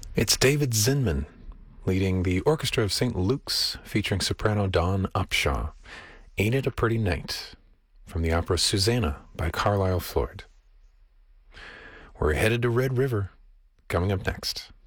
It's David Zinman leading the Orchestra of St. Luke's, featuring soprano Dawn Upshaw. Ain't It a Pretty Night? From the opera Susanna by Carlisle Floyd. We're headed to Red River, coming up next.